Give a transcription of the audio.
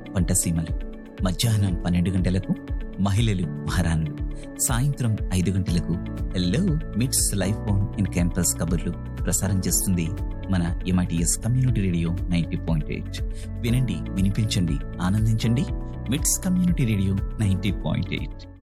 పంటసీమలు, మధ్యాహ్నం 12 గంటలకు మహిళలు మహారాణులు, సాయంత్రం 5 గంటలకు హెల్లో మిట్స్ లైఫ్ ఆన్ ఇన్ క్యాంపస్ కబుర్లు ప్రసారం చేస్తుంది మన MITS కమ్యూనిటీ రేడియో 90.8. వినండి, వినిపించండి, ఆనందించండి. మిట్స్ కమ్యూనిటీ రేడియో 90.8.